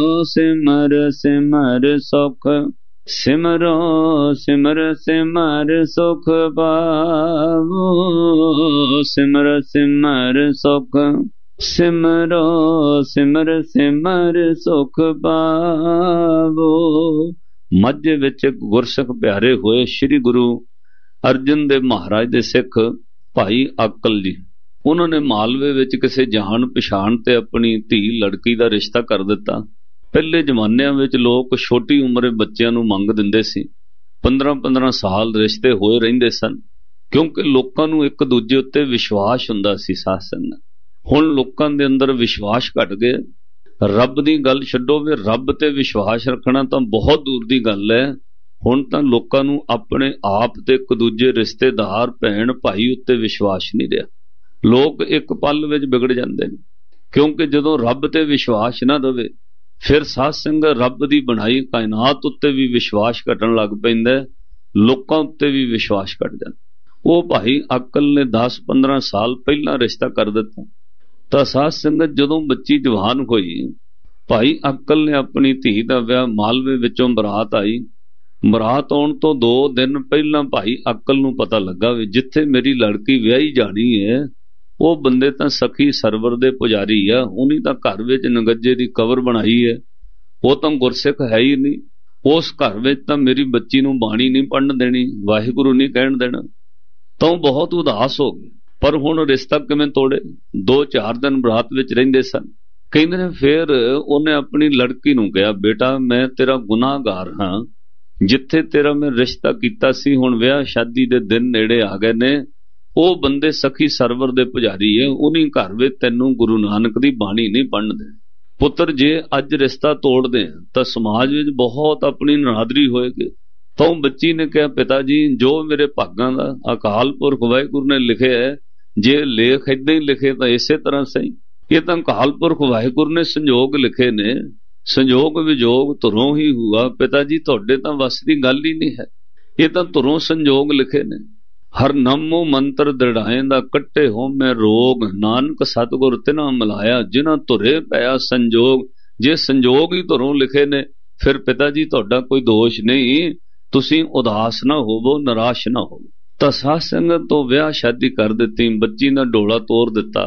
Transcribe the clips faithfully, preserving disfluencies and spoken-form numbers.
सिमर सिमर सुख सिमरो सिमर सिमर सुख पावो। सिमर सिमर सुख सिमरो सिमर सिमर सुख पावो। मध्य विच गुरसिख प्यारे होए श्री गुरु अर्जन देव महाराज दे सिख भाई अकल जी, उन्होंने मालवे विच किसी जान पछाण ते अपनी धी लड़की का रिश्ता कर दिता। पहले जमानिਆਂ ਵਿੱਚ लोग छोटी उम्रे बच्चों ਨੂੰ मंग दिंदे सी, पंद्रह पंद्रह साल रिश्ते होए रहिंदे सन, क्योंकि लोगों ਨੂੰ एक दूजे उत्ते विश्वास हुंदा सी। सासन हुण लोगों दे अंदर विश्वास घट गया। रब दी गल छड्डो, वे रब ते विश्वास रखना तां बहुत दूर दी गल है। हुण तां लोगों ਨੂੰ अपने आप ते एक दूजे रिश्तेदार भैन भाई उत्ते विश्वास नहीं रहा। लोग एक पल विच बिगड़ जांदे ने, क्योंकि जदों रब ते विश्वास ना रहे फिर साध संगत रब दी बनाई कायनात उत्ते भी विश्वास घटन लग पैंदा, लोकां उत्ते भी विश्वास घट जांदा। वो भाई अकल ने दस पंद्रह साल पहला रिश्ता कर दिता। तां साध संगत जदों बच्ची जवान होई, भाई अकल ने अपनी धी दा विआह मालवे विचों बरात आई। बरात आउण तो दो दिन पहला भाई अकल नूं पता लगा भी जिथे मेरी लड़की विआही जानी है वो बंदे तां सखी सरवर दे पुजारी आ, उन्हीं तां घर विच नगज्जे दी कबर बनाई है, वो तां गुरसिख है ही नहीं। उस घर विच तां मेरी बच्ची नूं बाणी नहीं पढ़न देनी, वाहिगुरू नहीं कहण देना। तां बहुत उदास हो गए, पर हुण रिश्ता किवें तोड़े। दो चार दिन बरात विच रहिंदे सन। कहंदे ने फिर उन्हें अपनी लड़की नूं कहा, बेटा मैं तेरा गुनाहगार हां, जिथे तेरा मैं रिश्ता कीता सी हुण विआह शादी दे दिन नेड़े आ गए ने, वो बंदे सखी सरवर दे पुजारी है, उन्हीं घर में तैनू गुरु नानक दी बाणी नहीं पढ़न दे। पुत्र जे अज रिश्ता तोड़ दे तो समाज में बहुत अपनी नरादरी होएगी। तो बच्ची ने कहा, पिता जी जो मेरे भागां दा अकाल पुरख वाहिगुरू ने लिखे है, जे लेख इदां ही लिखे तो इसे तरह सही। ये तो अकाल पुरख वाहिगुरू ने संजोग लिखे ने, संजोग विजोग धुरों ही हुआ। पिता जी तुहाडे तां वस दी गल ही नहीं है, ये तो धुरों संजोग लिखे ने। हर नमो मंत्र दृढ़ाएंदा कट्टे हो मैं रोग, नानक सतगुर तिना मिलाया जिन्हां धुरे पया संजोग। जे संजोग ही धुरों लिखे ने फिर पिता जी तुहाडा कोई दोष नहीं, तुसीं उदास ना होवो, निराश ना होवो। तां साध संगत तो विआह शादी कर दित्ती, बच्ची दा डोला तोड़ दिता।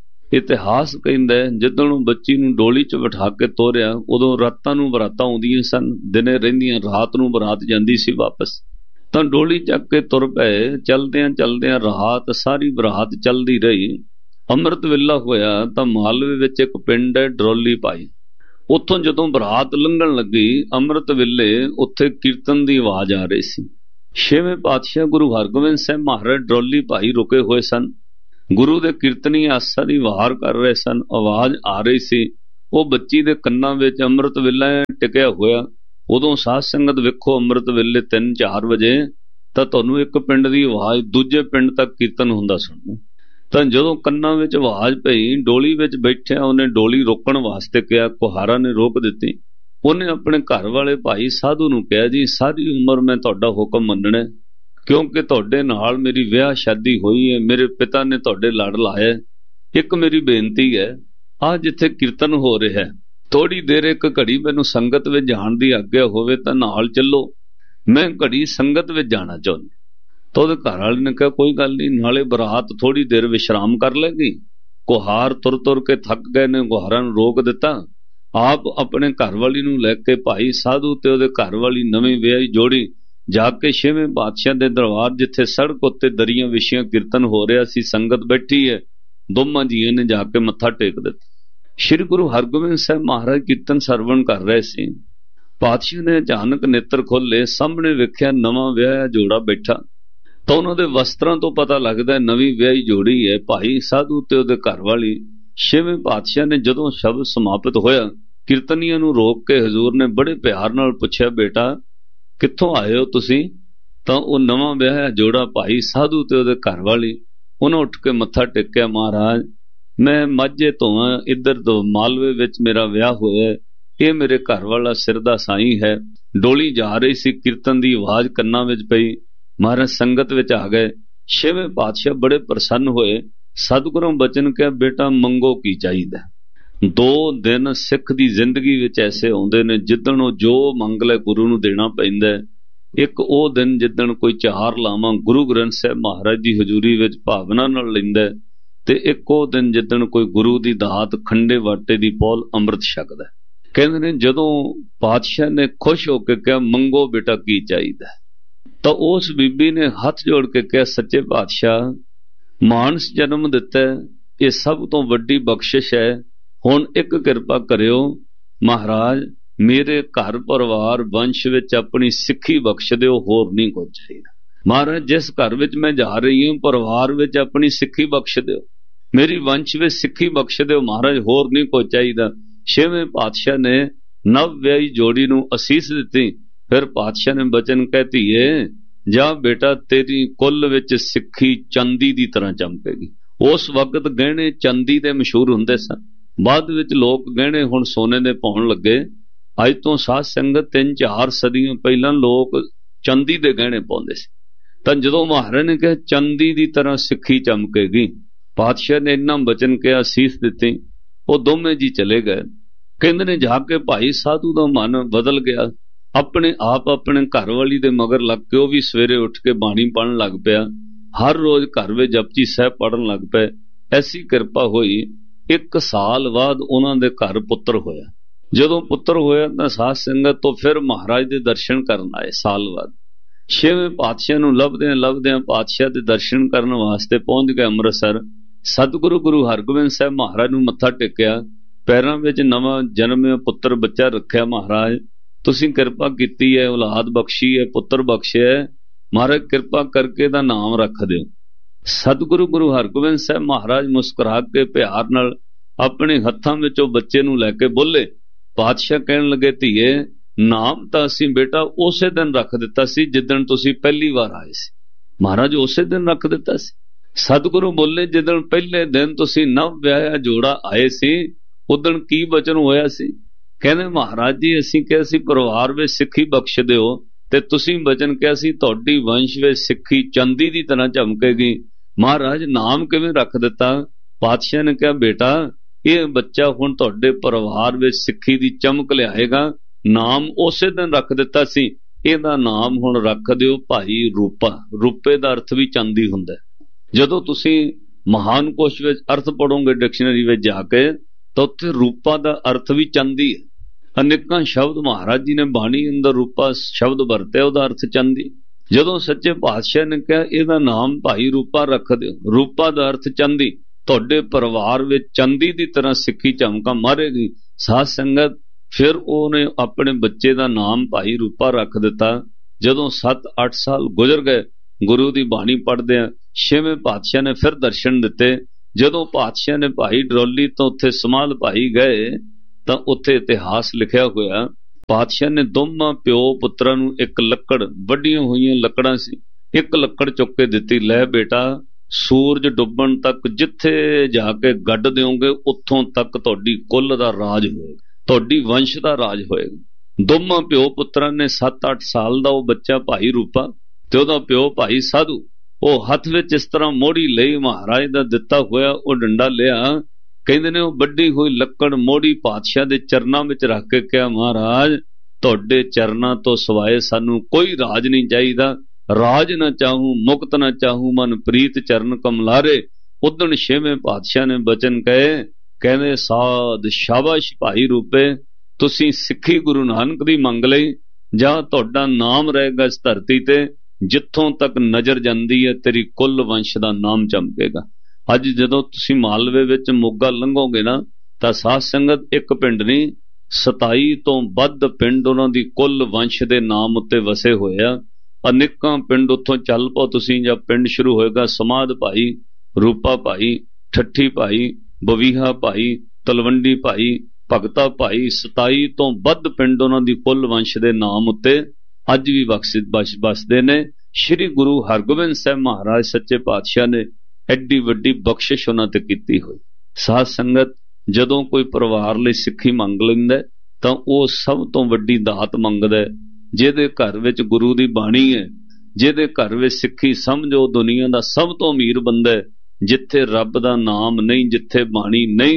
इतिहास कहंदा है जिद्दों बच्ची नूं डोली च बिठा के तोरिया, उदों रातां नूं बरातां आउंदियां सन, दिने रहिंदियां, रात नूं बरात जांदी सी वापस। तां डोली चक के तुर पए। चलदियां चलदियां रात सारी बरात चलदी रही। अमृत वेला होया तां मालवे विच एक पिंड है डरोली पाई। उत्थों जदों बरात लंघण लगी, अमृत वेले उत्थे कीर्तन दी आवाज आ रही सी। छेवें पातशाह गुरु हरगोबिंद साहिब महाराज डरोली भाई रुके हुए सन। गुरु दे कीर्तनी आसा दी वार कर रहे सन, आवाज आ रही सी। वो बच्ची दे कन्नां विच अमृत वेला टिकिया होया। उदों साध संगत वेखो अमृत वेले तीन चार बजे तां तुहानूं एक पिंड दी आवाज दूजे पिंड तक कीर्तन हुंदा सुणना। तां जदों कन्नां विच आवाज पई, डोली विच बैठिया उहने डोली रोकण वास्ते कहा, कुहारा ने रोक दित्ती। उहने अपने घर वाले भाई साधु नूं कहा, जी सारी उम्र मैं तुहाडा हुक्म मन्नणा, क्योंकि तुहाडे नाल मेरी विआह शादी होई है, मेरे पिता ने तुहाडे लड़ लाया। एक मेरी बेनती है, आ जिथे कीर्तन हो रहा है थोड़ी देर एक घड़ी मैनू संगत में जाण दी आग्या होवे तां नाल चलो, मैं घड़ी संगत में जाना चाहुंदा। तो उहदे घर वाले ने कहा कोई गल नहीं, नाले बरात थोड़ी देर विश्राम कर लेगी। कुहार तुर तुर के थक गए ने, कुहारां नूं रोक दिता। आप अपने घर वाली नूं लैके भाई साधु ते उहदे घर वाली नवीं विआही जोड़ी जाके छेवें पातशाह दे दरबार जिथे सड़क उत्ते दरियां विछियां कीर्तन हो रहा सी, संगत बैठी है, दोवां जीआं ने जाके मत्था टेक दिता। श्री गुरु हरगोबिंद साहिब महाराज कीर्तन सरवण कर रहे सी। पातशाह ने अचानक नेत्र खोले, सामने वेख्या नवां विआहिया जोड़ा बैठा। तो उन्हां दे वस्त्रां तो पता लगदा नवीं विआही जोड़ी है, भाई साधु ते उहदे घर वाली। छेवें पातशाह ने जदों शब्द समाप्त होया, कीर्तनियां नूं रोक के हजूर ने बड़े प्यार नाल पुछया, बेटा कित्थों आए हो तुसीं? तां ओह नवां विआहिया जोड़ा भाई साधु ते उहदे घर वाली, उन्हें उठ के मत्था टेकिया, महाराज मैं माझे तो हाँ, इधर तो मालवे विच मेरा विआह होया, ये मेरे घर वाला सिर दा साई है। डोली जा रही सी, कीर्तन दी आवाज कन्नां विच पई, महाराज संगत विच आ गए। छेवें पातशाह बड़े प्रसन्न होए, सतगुरों बचन कहा, बेटा मंगो की चाहिदा। दो दिन सिख दी जिंदगी विच ऐसे आउंदे ने जिद्दण वो जो मंग लै गुरु नूं देना पैंदा है। एक वो दिन जिद्दण कोई चार लावां गुरु ग्रंथ साहिब महाराज दी हजूरी विच भावना नाल लैंदा है ते एक वो दिन जिद्दण कोई गुरु दी दात खंडे वाटे दी पौल अमृत छकदा है। कहंदे ने जदों पातशाह ने खुश होकर कहा मंगो बेटा की चाहीदा, तो उस बीबी ने हथ जोड़ के कहा सच्चे पातशाह मानस जन्म दिता है, ये सब तो वड्डी बख्शिश है, हुण एक किरपा करियो महाराज मेरे घर परिवार वंश विच अपनी सिक्खी बख्श दिओ, होर नहीं कुछ चाहिदा। महाराज जिस घर विच मैं जा रही हूं परिवार विच अपनी सिक्खी बख्श दिओ, मेरी वंश विच सिक्खी बख्श दिओ महाराज, होर नहीं कुछ चाहिदा। छेवें पातशाह ने नव व्याही जोड़ी नूं असीस दित्ती। फिर पातशाह ने बचन कह धीए जा बेटा तेरी कुल विच सिक्खी चांदी दी तरह चमकेगी। उस वक्त गहने चांदी दे मशहूर हुंदे सन, बाद विच लोग गहने हुण सोने दे पाउण लगे। अज तो साध संगत तीन चार सदियां पहलां लोग चांदी दे गहने पाउंदे सी, तां जदों महाराज ने कहा चांदी दी तरह सिक्खी चमकेगी, पातशाह ने इन्ना बचन कहा सीस दित्ती। वो दोवें जी चले गए। कहंदे ने जाके भाई साधु दा मन बदल गया, अपने आप अपने घर वाली दे मगर लग के वो भी सवेरे उठ के बाणी पढ़न लग पिया, हर रोज घर में जपजी साहब पढ़न लग पे। ऐसी किरपा हुई एक साल बाद उन्हां दे घर पुत्र होया। जदों पुत्र होया तां साध संगत तो फिर महाराज दे दर्शन करन आए। साल बाद छेवें पातशाह नूं लभदिआं लभदिआं पातशाह दे दर्शन करन वास्ते पहुंच गए अमृतसर। सतगुरु गुरु हरगोबिंद साहब महाराज नूं मत्था टेकिया, पैरां विच नवां जन्मिआ पुत्र बच्चा रखिआ। महाराज तुसीं किरपा कीती है, औलाद बख्शी है, पुत्र बख्शिआ है, महाराज किरपा करके दा नाम रख दिओ। सतगुरु गुरु हरगोबिंद साहब महाराज मुस्कुरा के प्यार नाल अपने हत्थां विच ओ बच्चे नूं लैके बोले। पातशाह कहण लगे धीए नाम तां असीं बेटा उसे दिन रख दिता सी जिदण तुसीं पहली बार आए सी। महाराज उसे दिन रख दिता सी। सतगुरु बोले जिदण पहले दिन तुसीं नव विआहिआ जोड़ा आए सी उदण की वचन होया सी? कहने महाराज जी असीं कहा सी परिवार विच सिक्खी बख्श दिओ ते तुसीं वचन कहा सी तुहाडी वंश विच सिक्खी चांदी दी तरह चमकेगी। महाराज नाम किवें रख दिता? पातशाह ने कहा बेटा यह बच्चा हुण तुहाडे परिवार विच सिक्खी दी चमक लिआएगा, नाम उसे दिन रख दिता सी, इहदा नाम हुण रख दिओ भाई रूपा। रूपे दा अर्थ भी चांदी हुंदा है। जदों तुसीं महान कोश विच अर्थ पढ़ोगे डिक्शनरी विच जाके तो उत्थे रूपा दा अर्थ भी चांदी है। अनेकां शब्द महाराज जी ने बाणी अंदर रूपा शब्द वरते, उहदा अर्थ चांदी। जदों सच्चे पातशाह ने कहा इहदा नाम भाई रूपा रख दिओ, रूपा दा अर्थ चांदी, तुहाडे परिवार विच चांदी दी तरह सिक्खी चमका मारेगी। साध संगत फिर उहने अपने बच्चे दा नाम भाई रूपा रख दिता। जदों सत्त अठ साल गुजर गए गुरु दी बाणी पढ़दे छेवें पातशाह ने फिर दर्शन दिते। जदों पातशाह ने भाई डरोली तो उत्थे समाध भाई गए तां उत्थे इतिहास लिखिया होया पातशाह ने दोवां प्यो पुत्रां नूं एक लक्कड़ वड्डियां होईयां लकड़ां सी, एक लक्कड़ चुक के दित्ती, लै बेटा सूरज डुब्बण तक जिथे जाके गड्ड दिओगे उत्थों तक तुहाडी कुल दा राज होएगा, तुहाडी वंश दा राज होएगा। दोवां प्यो पुत्रां ने सत्त अठ साल दा वो बच्चा भाई रूपा ते ओहदा प्यो भाई साधु वो हथ विच इस तरह मोड़ी लई महाराज दा दिता होया वो डंडा लिया। कहंदे ने वो वड्डी हुई लक्कड़ मोड़ी पातशाह दे चरनां विच रख के कहा महाराज तुहाडे चरनां तो सिवाए सानू कोई राज नहीं चाहिदा, राज ना चाहूं मुक्त ना चाहूं मन प्रीत चरण कमलारे। उदण छेवें पातशाह ने बचन कहे, कहंदे साध शाबाश भाई रूपे तुसीं सिੱਖੀ गुरु नानक दी मंग लई, जां तुहाडा नाम रहेगा इस धरती ते, जिथों तक नजर जांदी है तेरी कुल वंश दा नाम चमकेगा। अज जदों तुसीं मालवे विच मोगा लंघोगे ना तां साध संगत एक पिंड नहीं सताई तो वध पिंड उन्हां दी कुल वंश दे नाम उत्ते वसे होया। अनेकां पिंड उत्थों चल पो तुसीं, जब पिंड शुरू होएगा समाध भाई, रूपा भाई, ठट्ठी भाई, बवीहा भाई, तलवंडी भाई, भगता भाई, सताई तो वध पिंड उन्हां दी कुल वंश दे नाम उत्ते अज भी बख्शित बस बसदे ने। श्री गुरु हरगोबिंद साहब महाराज सच्चे पातशाह ने एडी वड्डी बख्शिश उन्हां ते कीती होई। साध संगत जदों कोई परिवार लई सिੱਖੀ मंग लैंदा तां ओह सब तो वड्डी दात मंगदा है। जिहदे घर विच गुरु दी बाणी है, जिहदे घर विच सिੱਖੀ समझो दुनिया दा सब तो अमीर बंदा है। जिथे रब दा नाम नहीं, जिथे बाणी नहीं,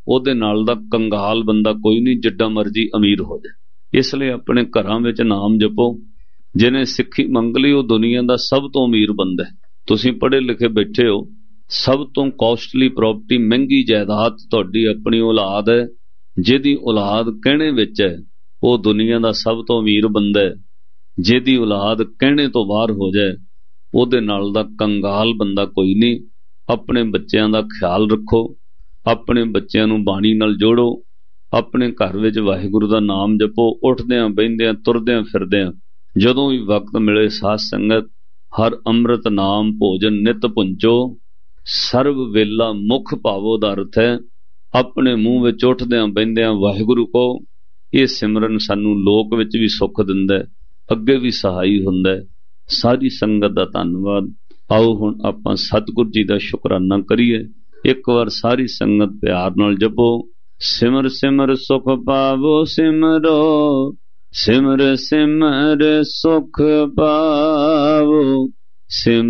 ਉਹਦੇ ਨਾਲ ਦਾ ਕੰਗਾਲ ਬੰਦਾ ਕੋਈ ਨਹੀਂ, ਜਿੱਡਾ ਮਰਜੀ ਅਮੀਰ ਹੋ ਜਾਏ। ਇਸ ਲਈ ਆਪਣੇ ਘਰਾਂ ਵਿੱਚ ਨਾਮ ਜਪੋ। ਜਿਹਨੇ ਸਿੱਖੀ ਮੰਗ ਲਈ ਉਹ ਦੁਨੀਆ ਦਾ ਸਭ ਤੋਂ ਅਮੀਰ ਬੰਦਾ ਹੈ। ਤੁਸੀਂ ਪੜ੍ਹੇ ਲਿਖੇ ਬੈਠੇ ਹੋ, ਸਭ ਤੋਂ ਕਾਸਟਲੀ ਪ੍ਰਾਪਰਟੀ, ਮਹਿੰਗੀ ਜਾਇਦਾਦ ਤੁਹਾਡੀ ਆਪਣੀ ਔਲਾਦ ਹੈ। ਜਿਹਦੀ ਔਲਾਦ ਕਹਿਣੇ ਵਿੱਚ ਹੈ ਉਹ ਦੁਨੀਆ ਦਾ ਸਭ ਤੋਂ ਅਮੀਰ ਬੰਦਾ ਹੈ। ਜਿਹਦੀ ਔਲਾਦ ਕਹਿਣੇ ਤੋਂ ਬਾਹਰ ਹੋ ਜਾਏ ਉਹਦੇ ਨਾਲ ਦਾ ਕੰਗਾਲ ਬੰਦਾ ਕੋਈ ਨਹੀਂ। ਆਪਣੇ ਬੱਚਿਆਂ ਦਾ ਖਿਆਲ ਰੱਖੋ, ਆਪਣੇ ਬੱਚਿਆਂ ਨੂੰ ਬਾਣੀ ਨਾਲ ਜੋੜੋ, ਆਪਣੇ ਘਰ ਵਿੱਚ ਵਾਹਿਗੁਰੂ ਦਾ ਨਾਮ ਜਪੋ, ਉੱਠਦਿਆਂ ਬਹਿੰਦਿਆਂ ਤੁਰਦਿਆਂ ਫਿਰਦਿਆਂ ਜਦੋਂ ਵੀ ਵਕਤ ਮਿਲੇ ਸਾਧ ਸੰਗਤ ਹਰ ਅੰਮ੍ਰਿਤ ਨਾਮ ਭੋਜਨ ਨਿਤ ਪੁੰਚੋ, ਸਰਬ ਵੇਲਾ ਮੁਖ ਭਾਵੋ ਦਾ ਅਰਥ ਹੈ ਆਪਣੇ ਮੂੰਹ ਵਿੱਚ ਉੱਠਦਿਆਂ ਬਹਿੰਦਿਆਂ ਵਾਹਿਗੁਰੂ ਕਹੋ। ਇਹ ਸਿਮਰਨ ਸਾਨੂੰ ਲੋਕ ਵਿੱਚ ਵੀ ਸੁੱਖ ਦਿੰਦਾ, ਅੱਗੇ ਵੀ ਸਹਾਈ ਹੁੰਦਾ। ਸਾਰੀ ਸੰਗਤ ਦਾ ਧੰਨਵਾਦ। ਆਓ ਹੁਣ ਆਪਾਂ ਸਤਿਗੁਰ ਜੀ ਦਾ ਸ਼ੁਕਰਾਨਾ ਕਰੀਏ। ਇੱਕ ਵਾਰ ਸਾਰੀ ਸੰਗਤ ਪਿਆਰ ਨਾਲ ਜਪੋ, ਸਿਮਰ ਸਿਮਰ ਸੁਖ ਪਾਵੋ ਸਿਮਰੋ, ਸਿਮਰ ਸਿਮਰ ਸੁਖ ਪਾਵੋ ਸਿਮਰ